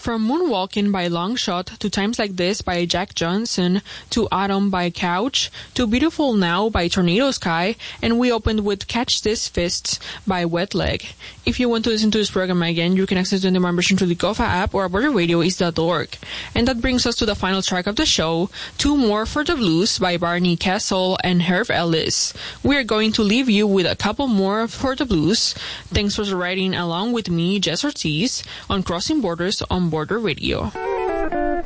From Moonwalking by Longshot to Times Like This by Jack Johnson to Autumn by Couch to Beautiful Now by Tornado Sky, and we opened with Catch These Fists by Wet Leg. If you want to listen to this program again, you can access the membership through the Kofa app or abortedradiois.org. And that brings us to the final track of the show, Two More for the Blues by Barney Kessel and Herb Ellis. We are going to leave you with a couple more for the blues. Thanks for riding along with me, Jess Ortiz, on Crossing Borders on Border Radio.